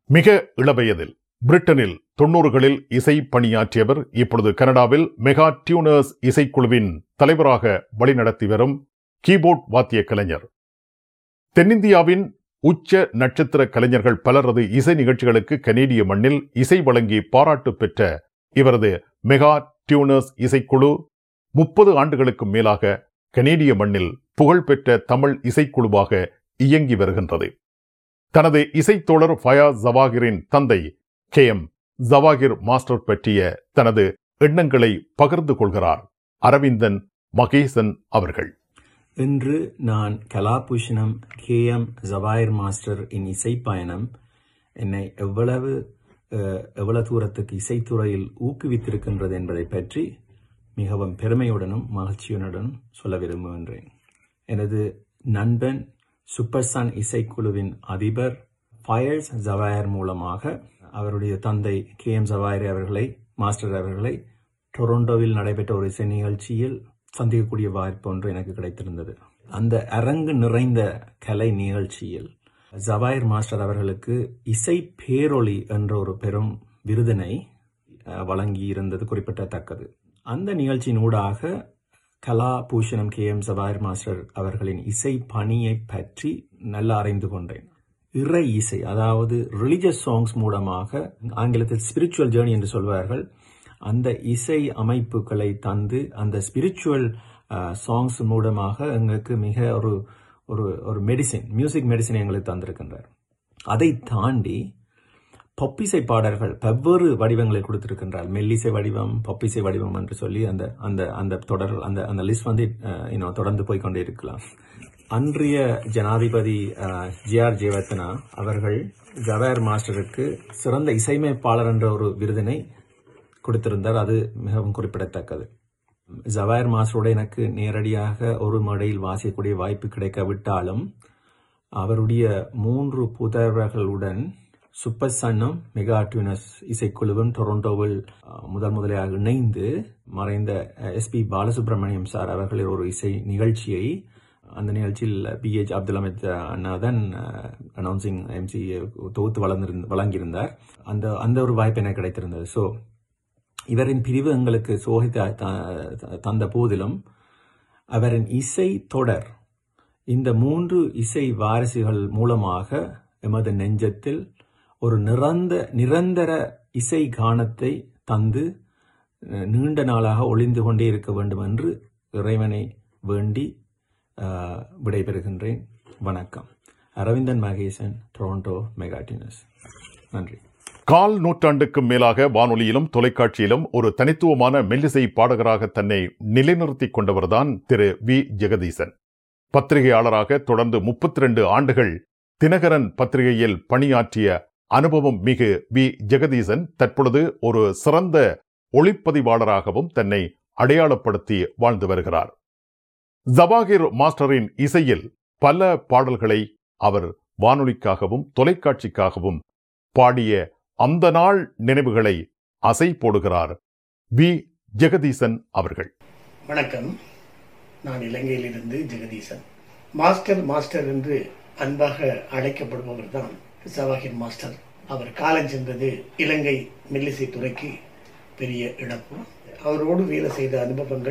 மிக இளவயதில் பிரிட்டனில் 90களில் இசை பணியாற்றியவர். இப்பொழுது கனடாவில் மெகா டியூனர்ஸ் இசைக்குழுவின் தலைவராக வழிநடத்தி வரும் கீபோர்ட் வாத்திய கலைஞர். தென்னிந்தியாவின் உச்ச நட்சத்திர கலைஞர்கள் பலரது இசை நிகழ்ச்சிகளுக்கு கனேடிய மண்ணில் இசை வழங்கி பாராட்டு பெற்ற இவரது மெகா டியூனர்ஸ் இசைக்குழு 30 ஆண்டுகளுக்கு மேலாக கனேடிய மண்ணில் புகழ்பெற்ற தமிழ் இசைக்குழுவாக இயங்கி வருகின்றது. தனது இசைத்தோழர் ஃபயாஸ் ஜவாகிரின் தந்தை KM ஜவாகிர் மாஸ்டர் பற்றிய தனது எண்ணங்களை பகிர்ந்து கொள்கிறார் அரவிந்தன் மகேசன் அவர்கள். இன்று நான் Kalabhushanam KM Jawahir master in இசை பயணம் என்னை எவ்வளவு தூரத்துக்கு இசைத்துறையில் ஊக்குவித்திருக்கின்றது என்பதை பற்றி மிகவும் பெருமையுடனும் மகிழ்ச்சியுடனும் சொல்ல விரும்புகின்றேன். எனது நண்பன் சூப்பர் சன் இசைக்குழுவின் அதிபர் ஃபயாஸ் ஜவாகிர் மூலமாக அவருடைய தந்தை KM ஜவாகிர் மாஸ்டர் அவர்களை டொரண்டோவில் நடைபெற்ற ஒரு இசை நிகழ்ச்சியில் சந்திக்கக்கூடிய வாய்ப்பு ஒன்று எனக்கு கிடைத்திருந்தது. அந்த அரங்கு நிறைந்த கலை நிகழ்ச்சியில் ஜவாகிர் மாஸ்டர் அவர்களுக்கு இசை பேரொளி என்ற ஒரு பெரும் விருதினை வழங்கி இருந்தது குறிப்பிடத்தக்கது. அந்த நிகழ்ச்சியின் ஊடாக கலாபூஷணம் KM ஜவாகிர் மாஸ்டர் அவர்களின் இசை பணியை பற்றி நல்லா அறிந்து கொண்டேன். இறை இசை, அதாவது ரிலிஜியஸ் சாங்ஸ் மூலமாக, ஆங்கிலத்தில் ஸ்பிரிச்சுவல் ஜேர்னி என்று சொல்வார்கள், அந்த இசை அமைப்புகளை தந்து அந்த ஸ்பிரிச்சுவல் சாங்ஸ் மூலமாக எங்களுக்கு மிக ஒரு மெடிசின், மியூசிக் மெடிசின் எங்களுக்கு தந்திருக்கின்றார். அதை தாண்டி பொப்பிசை பாடல்கள் வெவ்வேறு வடிவங்களை கொடுத்திருக்கின்றார். மெல்லிசை வடிவம், பொப்பிசை வடிவம் என்று சொல்லி அந்த தொடர் அந்த லிஸ்ட் வந்து தொடர்ந்து போய்கொண்டே இருக்கலாம். அன்றைய ஜனாதிபதி JR ஜெயவர்தனா அவர்கள் ஜவாகிர் மாஸ்டருக்கு சிறந்த இசையமைப்பாளர் என்ற ஒரு விருதினை கொடுத்திருந்தார். அது மிகவும் குறிப்பிடத்தக்கது. ஜவாகிர் மாஸ்டரோட எனக்கு நேரடியாக ஒரு மேடையில் வாசிக்கக்கூடிய வாய்ப்பு கிடைக்காவிட்டாலும் அவருடைய 3 புதல்வர்களுடன் சூப்பர் சன்னும் மெகா டியூனர்ஸ் இசைக்குழுவும் டொரண்டோவில் முதலியாக இணைந்து மறைந்த SP பாலசுப்ரமணியம் சார் அவர்களின் ஒரு இசை நிகழ்ச்சியை, அந்த நிகழ்ச்சியில் BH அப்துல் ஹமீத் அண்ணா தான் அனௌன்சிங் MC தொகுத்து வழங்கியிருந்தார். அந்த ஒரு வாய்ப்பு எனக்கு கிடைத்திருந்தது. ஸோ இவரின் பிரிவு எங்களுக்கு சோகித்து தந்த போதிலும் அவரின் இசை தொடர் இந்த 3 இசை வாரிசுகள் மூலமாக எமது நெஞ்சத்தில் ஒரு நிரந்தர இசை கானத்தை தந்து நீண்ட நாளாக ஒளிந்து கொண்டே இருக்க வேண்டும் என்று இறைவனை வேண்டி விடைபெறுகின்றேன். வணக்கம். Aravindan Mahesan, Toronto mega tuners. நன்றி. கால் நூற்றாண்டுக்கும் மேலாக வானொலியிலும் தொலைக்காட்சியிலும் ஒரு தனித்துவமான மெல்லிசை பாடகராக தன்னை நிலைநிறுத்திக் கொண்டவர்தான் திரு V ஜெகதீசன். பத்திரிகையாளராக தொடர்ந்து 32 ஆண்டுகள் தினகரன் பத்திரிகையில் பணியாற்றிய அனுபவம் மிகு V ஜெகதீசன் தற்பொழுது ஒரு சிறந்த ஒளிப்பதிவாளராகவும் தன்னை அடையாளப்படுத்தி வாழ்ந்து வருகிறார். ஜவாகிர் மாஸ்டரின் இசையில் பல பாடல்களை அவர் வானொலிக்காகவும் தொலைக்காட்சிக்காகவும் பாடிய அந்த நாள் நினைவுகளை அசை போடுகிறார் V ஜெகதீசன் அவர்கள். வணக்கம். நான் இலங்கையிலிருந்து ஜெகதீசன். மாஸ்டர் என்று அன்பாக அழைக்கப்படுபவர் தான் ஜவாகிர் மாஸ்டர். அவர் காலம் சென்றது இலங்கை மெல்லிசை துறைக்கு பெரிய இழப்பு. அவரோடு வேலை செய்த அனுபவங்கள்